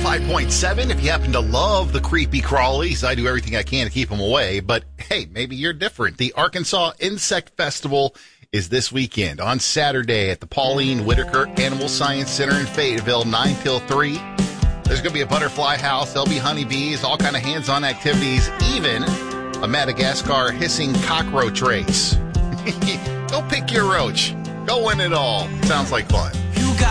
105.7. If you happen to love the creepy crawlies, I do everything I can to keep them away. But hey, maybe you're different. The Arkansas Insect Festival is this weekend on Saturday at the Pauline Whitaker Animal Science Center in Fayetteville, 9 till 3. There's going to be a butterfly house. There'll be honeybees, all kind of hands-on activities, even a Madagascar hissing cockroach race. Go pick your roach. Go win it all. Sounds like fun.